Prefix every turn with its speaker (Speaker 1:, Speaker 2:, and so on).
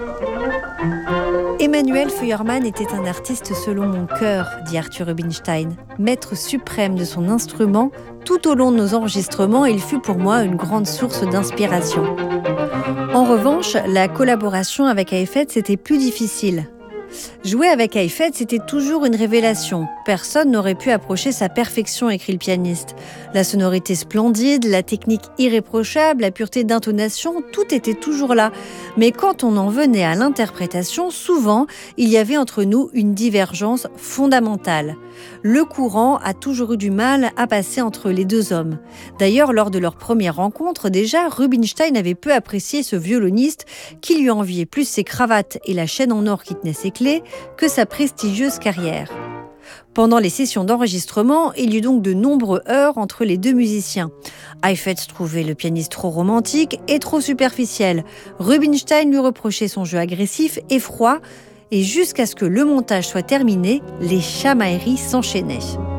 Speaker 1: Emanuel Feuermann était un artiste selon mon cœur, dit Arthur Rubinstein. Maître suprême de son instrument, tout au long de nos enregistrements, il fut pour moi une grande source d'inspiration. En revanche, la collaboration avec Heifetz, c'était plus difficile. Jouer avec Heifetz, c'était toujours une révélation. Personne n'aurait pu approcher sa perfection, écrit le pianiste. La sonorité splendide, la technique irréprochable, la pureté d'intonation, tout était toujours là. Mais quand on en venait à l'interprétation, souvent, il y avait entre nous une divergence fondamentale. Le courant a toujours eu du mal à passer entre les deux hommes. D'ailleurs, lors de leur première rencontre, déjà, Rubinstein avait peu apprécié ce violoniste qui lui enviait plus ses cravates et la chaîne en or qui tenait ses clés que sa prestigieuse carrière. Pendant les sessions d'enregistrement, il y eut donc de nombreux heurts entre les deux musiciens. Heifetz trouvait le pianiste trop romantique et trop superficiel. Rubinstein lui reprochait son jeu agressif et froid. Et jusqu'à ce que le montage soit terminé, les chamailleries s'enchaînaient.